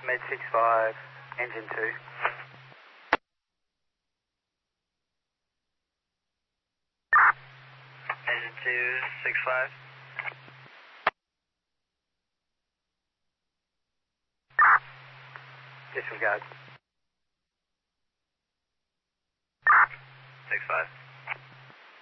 Med 65, engine 2. Engine 2, 65. Disregard. 65.